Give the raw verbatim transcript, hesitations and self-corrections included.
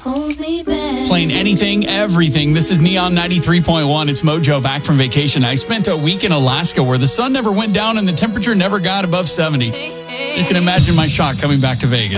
holds me back. Playing anything, everything. This is Neon ninety-three point one. It's Mojo back from vacation. I spent a week in Alaska where the sun never went down and the temperature never got above seventy. You can imagine my shock coming back to Vegas.